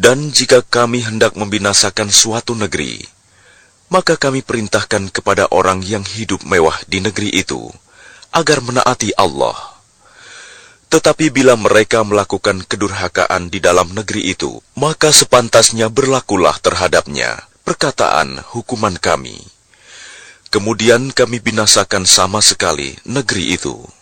Dan jika kami hendak membinasakan suatu negeri, maka kami perintahkan kepada orang yang hidup mewah di negeri itu, agar menaati Allah. Tetapi bila mereka melakukan kedurhakaan di dalam negeri itu, maka sepantasnya berlakulah terhadapnya perkataan hukuman kami. Kemudian kami binasakan sama sekali negeri itu.